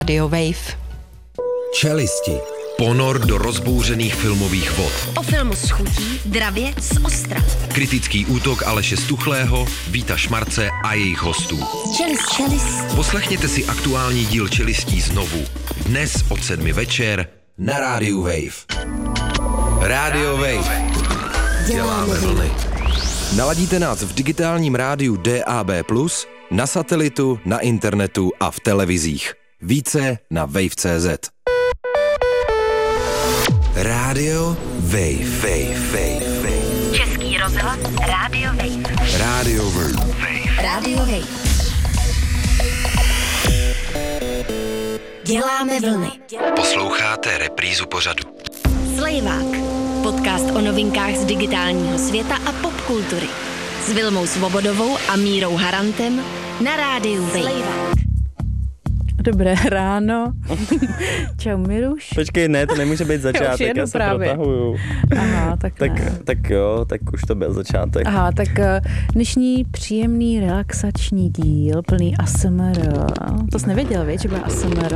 Radio Wave. Čelisti. Ponor do rozbouřených filmových vod. O filmu s chutí, dravě z Ostrav. Kritický útok Aleše Stuchlého, Víta Šmarce a jejich hostů. Čelist. Poslechněte si aktuální díl Čelistí znovu. Dnes od 7 večer na rádiu Wave. Radio Wave. Děláme vlny. Naladíte nás v digitálním rádiu DAB+, na satelitu, na internetu a v televizích. Více na wave.cz. Radio Wave. Český rozhlas Radio Wave. Radio Wave. Radio Wave. Děláme vlny. Posloucháte reprízu pořadu. Slejvák. Podcast o novinkách z digitálního světa a popkultury. S Vilmou Svobodovou a Mírou Harantem na rádiu Wave. Dobré ráno. Čau, Miruš. Počkej, ne, to nemůže být začátek, já se protahuju. Aha, tak jo, tak už to byl začátek. Aha, tak dnešní příjemný relaxační díl, plný ASMR. To jsi nevěděl, víš, že bude ASMR?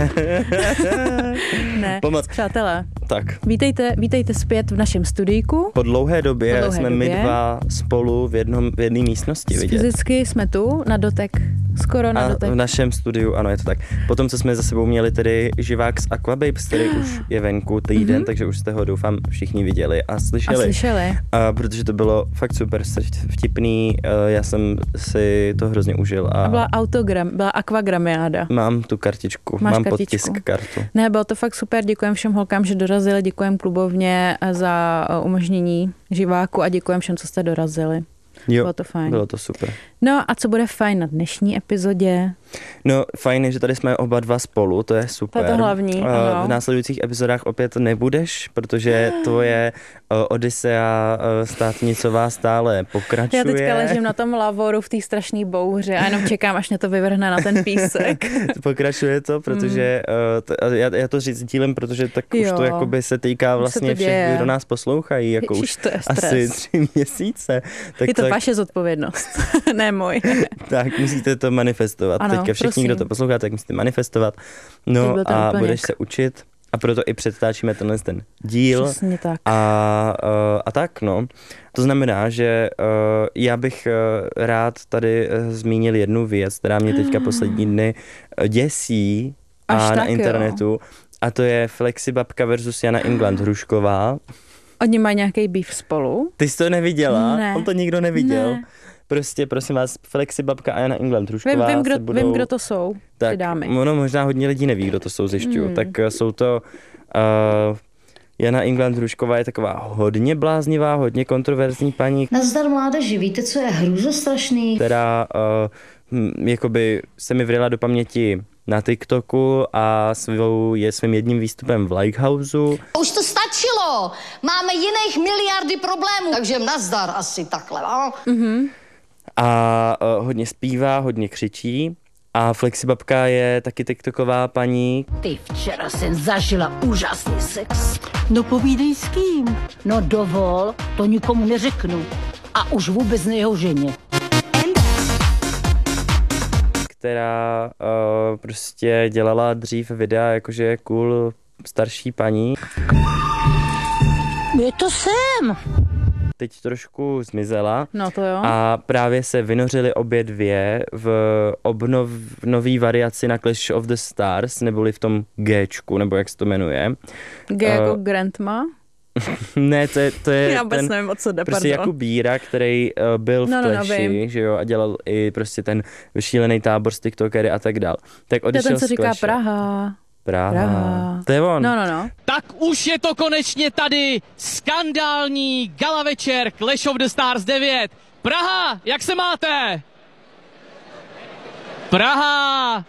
Ne, přátelé. Tak. Vítejte zpět v našem studijku. Po dlouhé době jsme my dva spolu v jedné místnosti vidět. Fyzicky jsme tu, na dotek. Skoro na dotek. V našem studiu, ano, je to tak. Potom, co jsme za sebou měli tedy živák z Aquababes, který už je venku týden, takže už jste ho doufám všichni viděli a slyšeli. Protože to bylo fakt super vtipný, já jsem si to hrozně užil. A byla Aquagramiáda. Mám tu kartičku, mám podtisk kartu. Ne, bylo to fakt super, děkujem všem holkám, že dorazili, děkujem klubovně za umožnění živáku a děkujem všem, co jste dorazili. Jo, bylo to fajn. Bylo to super. No a co bude fajn na dnešní epizodě? No fajn je, že tady jsme oba dva spolu, to je super. To je to hlavní. V následujících epizodách opět nebudeš, protože tvoje Odisea státnicová stále pokračuje. Já teďka ležím na tom lavoru v té strašné bouři a jenom čekám, až mě to vyvrhne na ten písek. Pokračuje to, protože já to říct dílem, protože tak už to jakoby se týká vlastně všech, kdo nás poslouchají, jako Ježiš, už to je stres. asi 3 měsíce. Tak je to vaše zodpovědnost, ne můj. Tak musíte to manifestovat. Ano, teďka všichni, prosím. kdo to posloucháte, tak musíte manifestovat. No a budeš se učit a proto i předtáčíme ten díl. Přesně tak. A tak, no. To znamená, že já bych rád tady zmínil jednu věc, která mě teďka poslední dny děsí na internetu. Jo. A to je Flexibabka versus Jana England Hrušková. Oni mají nějaký beef spolu? Ty jsi to neviděla? Ne. On to nikdo neviděl. Ne. Prostě, prosím vás, Flexibabka a Jana England Hrušková Vím, kdo to jsou, ty dámy. Ono možná hodně lidí neví, kdo to jsou, zjišťuju. Tak jsou to... Jana England Hrušková je taková hodně bláznivá, hodně kontroverzní paní. Nazdar mládeži, víte, co je hrůzostrašný? Která jakoby se mi vryla do paměti na TikToku a svým jedním výstupem v Likehouseu. Už to stačilo, máme jiných miliardy problémů, takže nazdar asi takhle, no? A hodně zpívá, hodně křičí. A Flexibabka je taky TikToková paní. Ty, včera jsem zažila úžasný sex. No povídej s kým? No dovol, to nikomu neřeknu. A už vůbec ne jeho ženě. Která prostě dělala dřív videa, jakože je cool starší paní. Je to sem. Teď trošku zmizela. No to jo. A právě se vynořily obě dvě v nový variaci na Clash of the Stars, neboli v tom Gčku, nebo jak se to jmenuje. G jako Grandma? Ne, to je já vůbec nevím, o co jde, prostě Jakub Bíra, který byl v Clashi, že jo, a dělal i prostě ten šílený tábor z TikTokery a tak dál. Tak odešel ten, co říká Clashe. Praha. To je on. No. Tak už je to konečně tady. Skandální gala večer Clash of the Stars 9. Praha, jak se máte? Praha.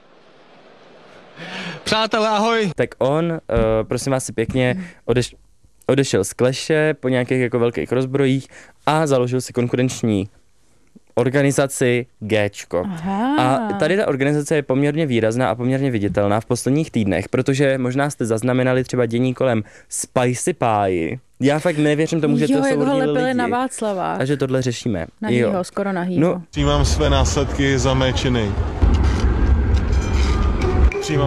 Přátelé, ahoj. Tak on, prosím vás si pěkně, odešel z Clashe po nějakých jako velkých rozbrojích a založil si konkurenční organizaci Gčko. A tady ta organizace je poměrně výrazná a poměrně viditelná v posledních týdnech, protože možná jste zaznamenali třeba dění kolem Spicy Pie. Já fakt nevěřím tomu, že to jsou hodně lidi. na Václava. A že tohle řešíme. Nahýho, skoro nahýho. No. Přijímám své následky za mé činy.